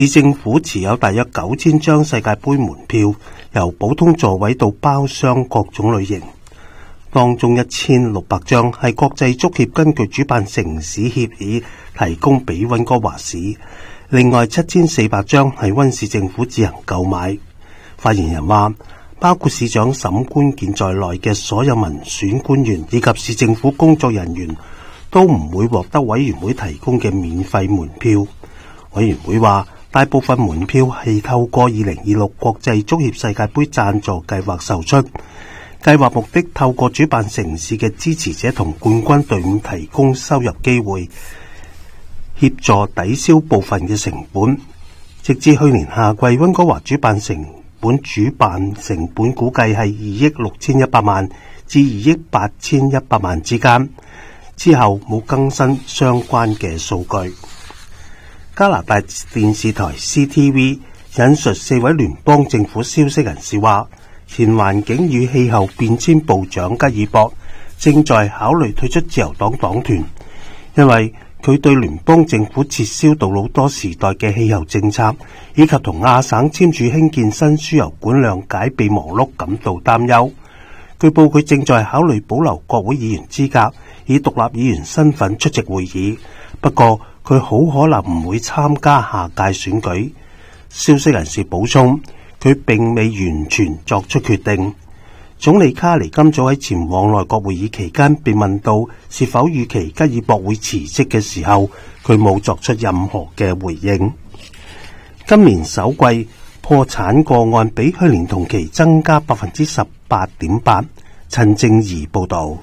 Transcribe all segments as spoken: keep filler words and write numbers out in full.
市政府持有大約九千張世界盃門票，由普通座位到包廂各種類型，當中一千六百張係國際足協根據主辦城市協議提供俾溫哥華市，另外七千四百張係溫市政府自行購買。發言人話，包括市長沈關健在內嘅所有民選官員以及市政府工作人員都唔會獲得委員會提供嘅免費門票。委員會話，大部分門票係透過二零二六國際足協世界盃贊助計劃售出，計劃目的透過主辦城市嘅支持者同冠軍隊伍提供收入機會，協助抵消部分嘅成本。直至去年夏季，溫哥華主辦成本主辦成本估計係二億六千一百萬至二億八千一百萬之間，之後冇更新相關嘅數據。加拿大電視台 C T V 引述四位聯邦政府消息人士話，前環境與氣候變遷部長吉爾博正在考慮退出自由黨黨團，因為佢對聯邦政府撤銷杜魯多時代嘅氣候政策，以及同亞省簽署興建新輸油管諒解備忘錄感到擔憂。據報佢正在考慮保留國會議員資格，以獨立議員身份出席會議，不過佢好可能唔會參加下屆選舉。消息人士補充，佢並未完全作出決定。總理卡尼今早喺前往內閣會議期間被問到是否預期吉爾博會辭職嘅時候，佢冇作出任何嘅回應。今年首季破產個案比去年同期增加百分之十八點八。陳正儀報道。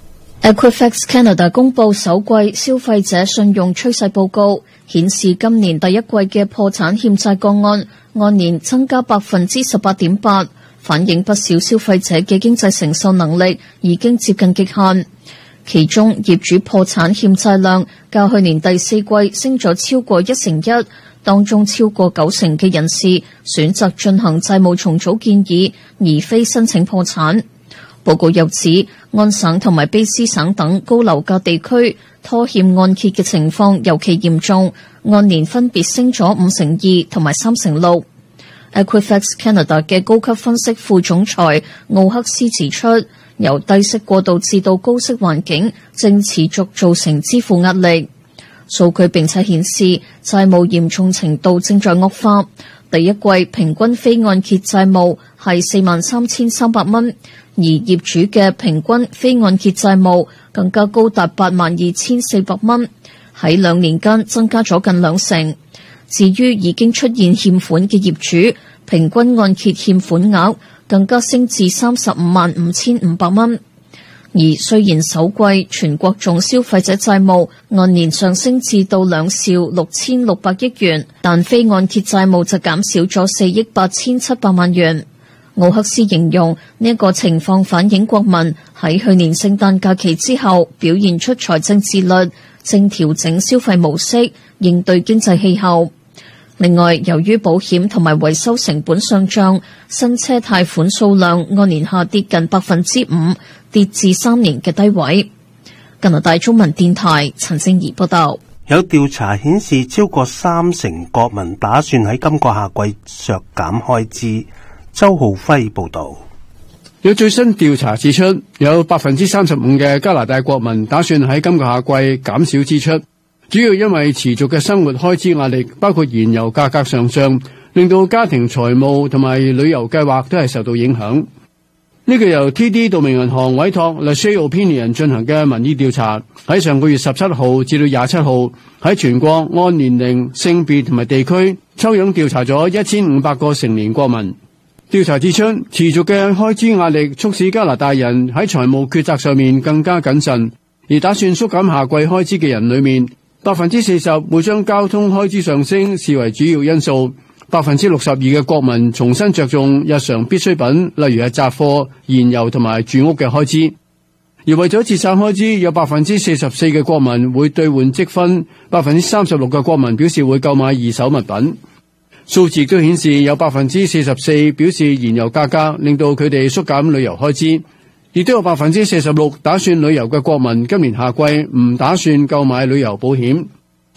Equifax Canada 公布首季消費者信用趨勢報告，顯示今年第一季嘅破產欠債個案按年增加百分之十八點八，反映不少消費者嘅經濟承受能力已經接近極限。其中業主破產欠債量較去年第四季升咗超過一成一，當中超過九成嘅人士選擇進行債務重組建議，而非申請破產。報告又指，安省同埋卑詩省等高樓價地區拖欠按揭嘅情況尤其嚴重，按年分別升咗五成二同埋三成六。Equifax Canada 嘅高級分析副總裁奧克斯指出，由低息過渡至到高息環境正持續造成支付壓力。數據並且顯示，債務嚴重程度正在惡化。第一季平均非按揭債務係四萬三千三百蚊，而業主嘅平均非按揭債務更加高達八萬二千四百蚊，喺兩年間增加咗近兩成。至於已經出現欠款嘅業主，平均按揭欠款額更加升至三十五萬五千五百蚊。而雖然首季全國總消費者債務按年上升至到兩兆六千六百億元，但非按揭債務就減少咗四億八千七百萬元。奧克斯形容呢一個情況反映國民喺去年聖誕假期之後表現出財政自律，正調整消費模式，應對經濟氣候。另外，由於保險同埋維修成本上漲，新車貸款數量按年下跌近百分之五，跌至三年嘅低位。加拿大中文電台陳正儀報道。 有調查顯示，超過三成國民打算喺今個夏季削減開支。周浩輝報道。 有最新調查指出，有百分之三十五嘅加拿大國民打算喺今個夏季減少支出。主要因為持續嘅生活開支壓力，包括燃油價格上漲，令到家庭財務同埋旅遊計劃都係受到影響。呢個由 T D 道明銀行委託 Lachey Opinion 進行嘅民意調查，喺上個月十七號至到廿七號喺全國按年齡、性別同埋地區抽樣調查咗一千五百個成年國民。調查指出，持續嘅開支壓力促使加拿大人喺財務抉擇上面更加謹慎，而打算縮減夏季開支嘅人裏面，百分之四十會將交通開支上升視為主要因素，百分之六十二嘅國民重新着重日常必需品，例如係雜貨、燃油同埋住屋嘅開支。而為咗節省開支，有百分之四十四嘅國民會兌換積分，百分之三十六嘅國民表示會購買二手物品。數字都顯示有百分之四十四表示燃油價格令到佢哋縮減旅遊開支，亦都有百分之四十六打算旅遊嘅國民今年夏季唔打算購買旅遊保險。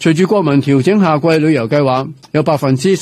隨住國民調整夏季旅遊計劃，有百分之